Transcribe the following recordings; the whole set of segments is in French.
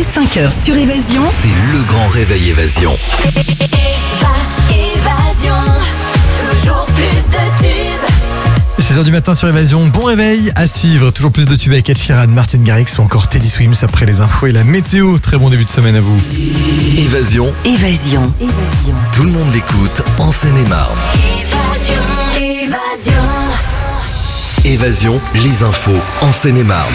5h sur Évasion. C'est le grand réveil Évasion. Évasion, toujours plus de tubes. 6h du matin sur Évasion, bon réveil à suivre. Toujours plus de tubes avec Ed Sheeran, Martin Garrix ou encore Teddy Swims après les infos et la météo. Très bon début de semaine à vous. Évasion, tout le monde l'écoute en Seine-et-Marne. Évasion, les infos en Seine-et-Marne.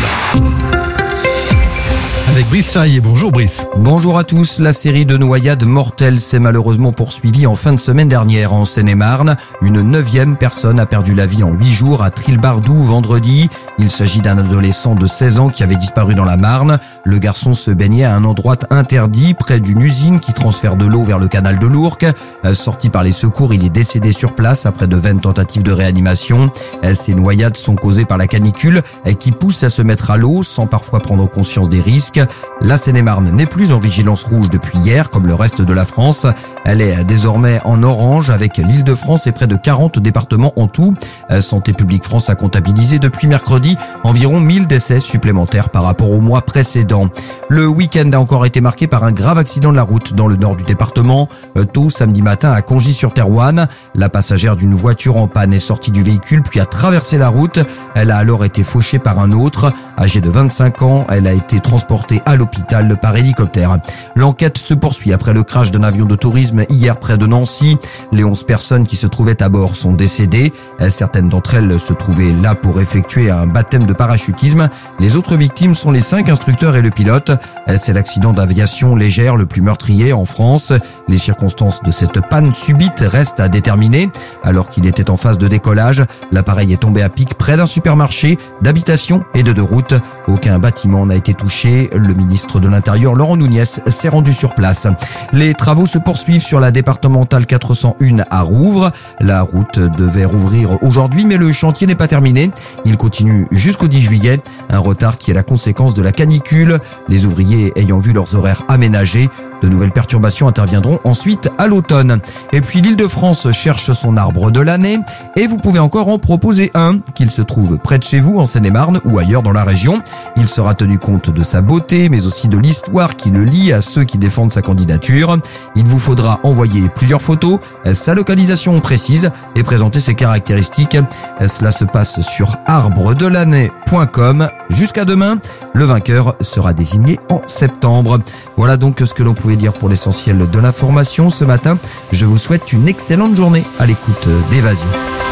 Avec Brice Charrier. Bonjour Brice. Bonjour à tous. La série de noyades mortelles s'est malheureusement poursuivie en fin de semaine dernière en Seine-et-Marne. Une 9e personne a perdu la vie en 8 jours à Trilbardou vendredi. Il s'agit d'un adolescent de 16 ans qui avait disparu dans la Marne. Le garçon se baignait à un endroit interdit près d'une usine qui transfère de l'eau vers le canal de l'Ourcq. Sorti par les secours, il est décédé sur place après de vaines tentatives de réanimation. Ces noyades sont causées par la canicule qui pousse à se mettre à l'eau sans parfois prendre conscience des risques. La Seine-et-Marne n'est plus en vigilance rouge depuis hier, comme le reste de la France. Elle est désormais en orange avec l'Île-de-France et près de 40 départements en tout. Santé publique France a comptabilisé depuis mercredi environ 1000 décès supplémentaires par rapport au mois précédent. Le week-end a encore été marqué par un grave accident de la route dans le nord du département. Tôt samedi matin à Congy-sur-Thérouanne, la passagère d'une voiture en panne est sortie du véhicule puis a traversé la route. Elle a alors été fauchée par un autre. Âgée de 25 ans, elle a été transportée à l'hôpital par hélicoptère. L'enquête se poursuit après le crash d'un avion de tourisme hier près de Nancy. Les 11 personnes qui se trouvaient à bord sont décédées. Certaines d'entre elles se trouvaient là pour effectuer un baptême de parachutisme. Les autres victimes sont les 5 instructeurs et le pilote. C'est l'accident d'aviation légère le plus meurtrier en France. Les circonstances de cette panne subite restent à déterminer. Alors qu'il était en phase de décollage, l'appareil est tombé à pic près d'un supermarché, d'habitation et de route. Aucun bâtiment n'a été touché. Le ministre de l'Intérieur, Laurent Nunez, s'est rendu sur place. Les travaux se poursuivent sur la départementale 401 à Rouvres. La route devait rouvrir aujourd'hui, mais le chantier n'est pas terminé. Il continue jusqu'au 10 juillet. Un retard qui est la conséquence de la canicule. Les ouvriers ayant vu leurs horaires aménagés. De nouvelles perturbations interviendront ensuite à l'automne. Et puis l'Île-de-France cherche son arbre de l'année. Et vous pouvez encore en proposer un, qu'il se trouve près de chez vous en Seine-et-Marne ou ailleurs dans la région. Il sera tenu compte de sa beauté, mais aussi de l'histoire qui le lie à ceux qui défendent sa candidature. Il vous faudra envoyer plusieurs photos, sa localisation précise et présenter ses caractéristiques. Cela se passe sur arbredelannée.com. Jusqu'à demain, le vainqueur sera désigné en septembre. Voilà donc ce que l'on pouvait dire pour l'essentiel de l'information ce matin. Je vous souhaite une excellente journée à l'écoute d'Évasion.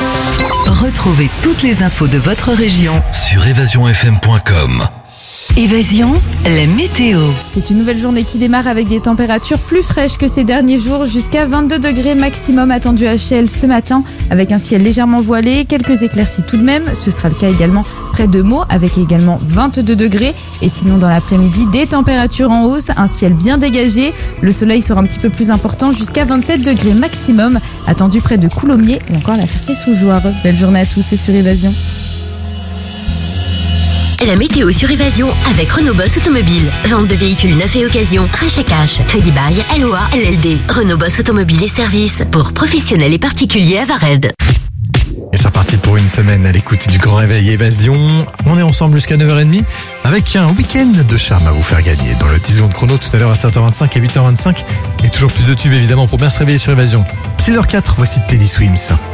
Retrouvez toutes les infos de votre région. Sur évasionfm.com. Évasion, la météo. C'est une nouvelle journée qui démarre avec des températures plus fraîches que ces derniers jours, jusqu'à 22 degrés maximum attendus à Chelles ce matin, avec un ciel légèrement voilé, quelques éclaircies tout de même. Ce sera le cas également près de Meaux, avec également 22 degrés. Et sinon, dans l'après-midi, des températures en hausse, un ciel bien dégagé. Le soleil sera un petit peu plus important, jusqu'à 27 degrés maximum, attendu près de Coulommiers ou encore la Ferté-sous-Jouarre. Belle journée à tous et sur Évasion. La météo sur Évasion avec Renault Boss Automobile. Vente de véhicules neufs et occasion, rachat cash, crédit bail, LOA, LLD. Renault Boss Automobile et services pour professionnels et particuliers à Vared. Et c'est reparti pour une semaine à l'écoute du grand réveil Évasion. On est ensemble jusqu'à 9h30 avec un week-end de charme à vous faire gagner. Dans le 10 secondes chrono tout à l'heure à 7h25 et 8h25. Et toujours plus de tubes évidemment pour bien se réveiller sur Évasion. 6h04, voici Teddy Swims.